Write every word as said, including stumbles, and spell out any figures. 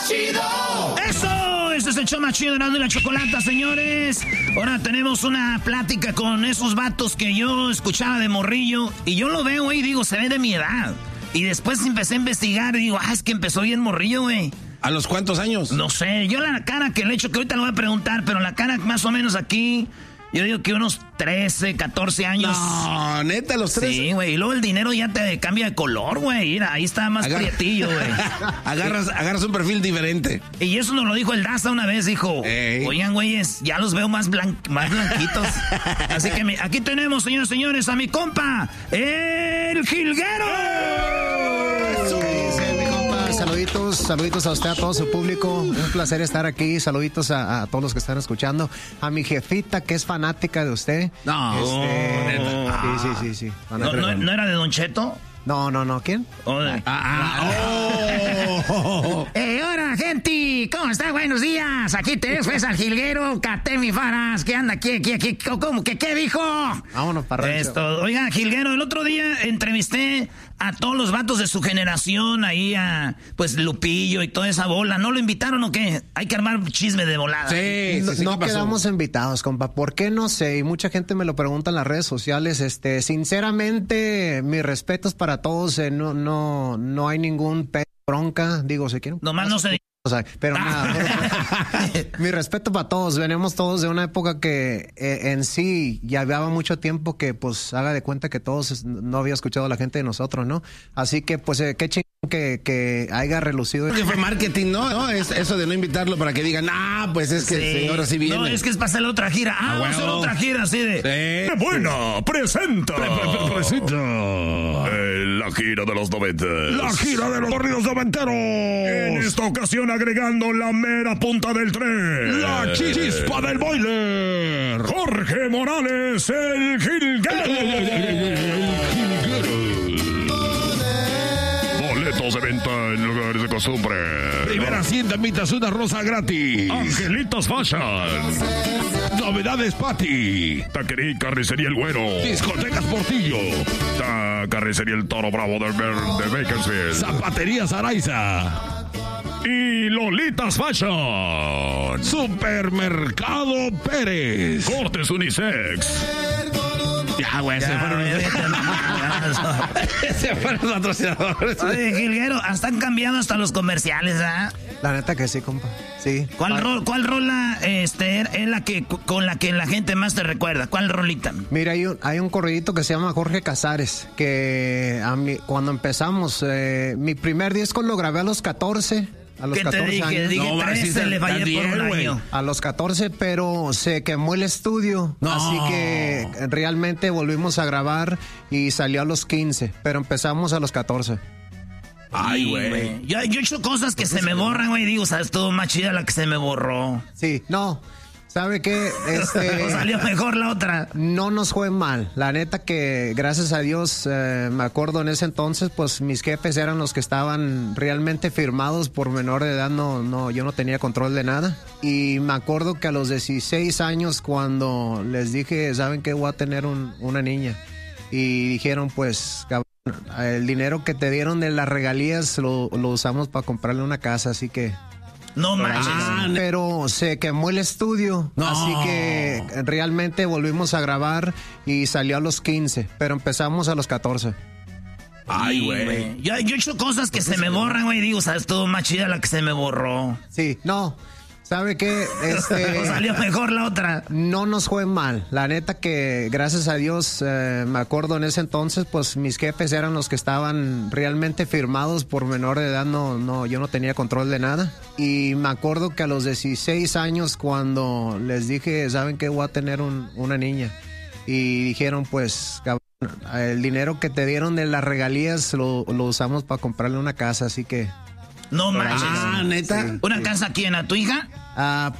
chido! ¡Eso! Este es el show más chido de la Chocolata, señores. Ahora tenemos una plática con esos vatos que yo escuchaba de morrillo. Y yo lo veo, güey, y digo, se ve de mi edad. Y después empecé a investigar y digo, ah, es que empezó bien morrillo, güey. ¿A los cuántos años? No sé, yo la cara que le he hecho, que ahorita lo voy a preguntar, pero la cara más o menos aquí... Yo digo que unos trece, catorce años. No, neta, los trece. Sí, güey. Y luego el dinero ya te cambia de color, güey. Mira, ahí está más Agar... prietillo, güey. agarras, agarras un perfil diferente. Y eso nos lo dijo el Daza una vez. Dijo, Ey. oigan, güeyes, ya los veo más, blan... más blanquitos. Así que me... aquí tenemos, señores y señores, a mi compa, el Jilguero. Saluditos, saluditos a usted, a todo su público. Un placer estar aquí. Saluditos a, a todos los que están escuchando. A mi jefita, que es fanática de usted. No. Este, oh, sí, sí, sí, sí. ¿No, no, ¿No era de Don Cheto? No, no, no. ¿Quién? Oh, ah, ah, oh. eh, hola, gente. ¿Cómo está? Buenos días. Aquí te ves, pues, al Jilguero. Catemi Faras. ¿Qué anda aquí? aquí, aquí ¿Cómo? ¿Qué, qué dijo? Vámonos para esto. Oiga, Jilguero, el otro día entrevisté a todos los vatos de su generación, ahí a, pues, Lupillo y toda esa bola. ¿No lo invitaron o qué? Hay que armar chisme de volada. Sí, no, sí, sí, no quedamos invitados, compa. ¿Por qué? No sé. Y mucha gente me lo pregunta en las redes sociales. Este, sinceramente, mis respetos para todos. Eh, no, no, no hay ningún pe bronca. Digo, ¿se quieren? Nomás no se... O sea, pero nada, mi respeto para todos. Venimos todos de una época que eh, en sí ya llevaba mucho tiempo que pues haga de cuenta que todos no había escuchado a la gente de nosotros, ¿no? Así que pues eh, qué chingón que, que haya relucido. Que fue marketing, ¿no? ¿no? Es eso de no invitarlo para que digan, ah, pues es que sí. el señor así viene. No, es que es para hacer otra gira. Ah, ah vamos a hacer otra gira así de... Sí. ¡Qué buena! ¡Presenta! Pre pre pre presenta. Eh, la gira de los noventas. La gira de los corridos noventeros. En esta ocasión agregando la mera punta del tren. La chispa del boiler. Jorge Morales, el Jilguero. Boletos de venta en lugares de costumbre. Primera cien mitad una rosa gratis. Angelitos Fashion. Novedades Patty. Taquería Carnicería El Güero. Discotecas Portillo. Ta Carnicería El Toro Bravo de, de Bakersfield. Zapaterías Araiza. Y Lolitas Fashion. Supermercado Pérez. Cortes Unisex. Ya, güey, se fueron. Se fueron los patrocinadores. Oye, Jilguero, hasta han cambiado hasta los comerciales, ¿ah? La neta que sí, compa. Sí. ¿Cuál, ro ¿cuál rola este, es la que, con la que la gente más te recuerda? ¿Cuál rolita? Mira, hay un, hay un corridito que se llama Jorge Casares, que a mí, cuando empezamos, eh, mi primer disco lo grabé a los catorce. A los ¿Qué catorce te dije? años. Dije no, trece, si le fallé bien, por un wey. año. A los catorce, pero se quemó el estudio. No. Así que realmente volvimos a grabar y salió a los quince, pero empezamos a los catorce. Ay, güey. Yo, yo he hecho cosas que se me borran, güey. Digo, ¿sabes? Todo más chida la que se me borró. Sí, no. ¿Sabe qué? Este, salió mejor la otra. No nos fue mal. La neta que, gracias a Dios, eh, me acuerdo en ese entonces, pues mis jefes eran los que estaban realmente firmados por menor de edad. No, no, yo no tenía control de nada. Y me acuerdo que a los dieciséis años, cuando les dije, ¿saben qué? Voy a tener un, una niña. Y dijeron, pues, cabrón, el dinero que te dieron de las regalías lo, lo usamos para comprarle una casa, así que... No manches. Ah, pero se quemó el estudio, no. Así que realmente volvimos a grabar y salió a los quince, pero empezamos a los catorce. Ay, güey. Yo, yo he hecho cosas que se me borran, güey. Digo, ¿sabes? Todo más chida la que se me borró. Sí, no. ¿Sabe qué? Este, salió mejor la otra. No nos fue mal. La neta que, gracias a Dios, eh, me acuerdo en ese entonces, pues mis jefes eran los que estaban realmente firmados por menor de edad. No, no, yo no tenía control de nada. Y me acuerdo que a los dieciséis años, cuando les dije, ¿saben qué? Voy a tener un, una niña. Y dijeron, pues, cabrón, el dinero que te dieron de las regalías lo, lo usamos para comprarle una casa, así que... No manches. Ah, ¿neta? Sí, ¿Una sí. casa quién? ¿A tu hija? Ah,